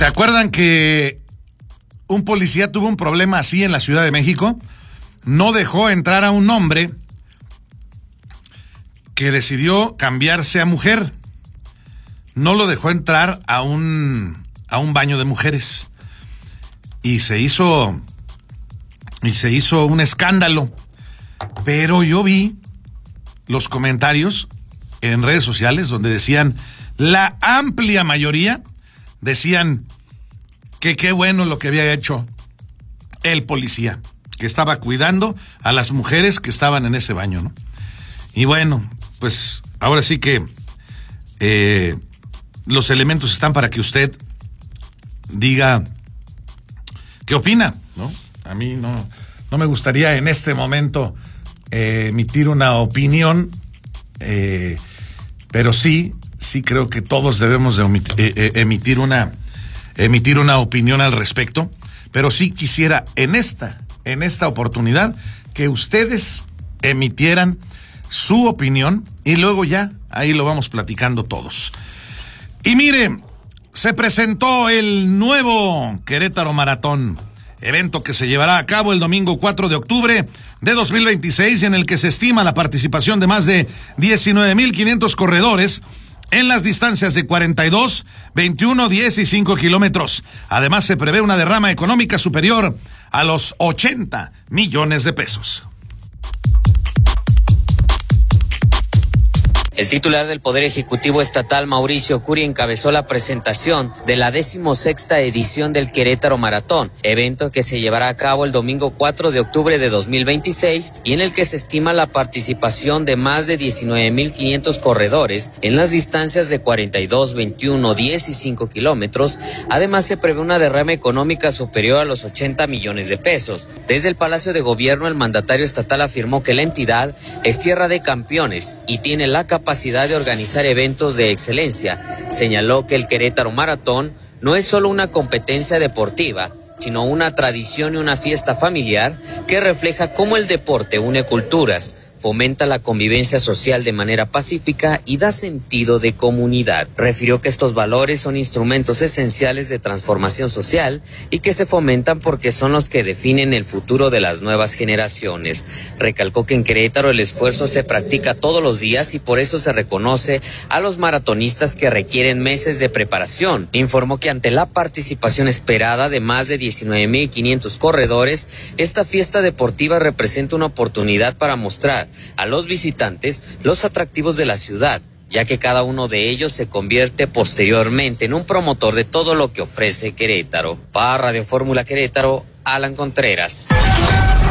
¿Se acuerdan que un policía tuvo un problema así en la Ciudad de México? No dejó entrar a un hombre que decidió cambiarse a mujer. No lo dejó entrar a un baño de mujeres. Y se hizo un escándalo. Pero yo vi los comentarios en redes sociales donde decían, la amplia mayoría decían que qué bueno lo que había hecho el policía, que estaba cuidando a las mujeres que estaban en ese baño, ¿no? Y bueno, pues ahora sí que los elementos están para que usted diga qué opina, ¿no? A mí no me gustaría en este momento emitir una opinión, pero sí creo que todos debemos de emitir una opinión al respecto, pero sí quisiera en esta oportunidad que ustedes emitieran su opinión y luego ya ahí lo vamos platicando todos. Y mire, se presentó el nuevo Querétaro Maratón, evento que se llevará a cabo el domingo 4 de octubre de 2026, en el que se estima la participación de más de 19,500 corredores en las distancias de 42, 21, 10 y 5 kilómetros. Además, se prevé una derrama económica superior a los 80 millones de pesos. El titular del Poder Ejecutivo Estatal, Mauricio Curi, encabezó la presentación de la 16ª edición del Querétaro Maratón, evento que se llevará a cabo el domingo 4 de octubre de 2026 y en el que se estima la participación de más de 19,500 corredores en las distancias de 42, 21, 10 y 5 kilómetros. Además, se prevé una derrama económica superior a los 80 millones de pesos. Desde el Palacio de Gobierno, el mandatario estatal afirmó que la entidad es tierra de campeones y tiene la capacidad de organizar eventos de excelencia. Señaló que el Querétaro Maratón no es solo una competencia deportiva, sino una tradición y una fiesta familiar que refleja cómo el deporte une culturas, fomenta la convivencia social de manera pacífica y da sentido de comunidad. Refirió que estos valores son instrumentos esenciales de transformación social y que se fomentan porque son los que definen el futuro de las nuevas generaciones. Recalcó que en Querétaro el esfuerzo se practica todos los días y por eso se reconoce a los maratonistas que requieren meses de preparación. Informó que ante la participación esperada de más de 19,500 corredores, esta fiesta deportiva representa una oportunidad para mostrar a los visitantes los atractivos de la ciudad, ya que cada uno de ellos se convierte posteriormente en un promotor de todo lo que ofrece Querétaro. Para Radio Fórmula Querétaro, Alan Contreras.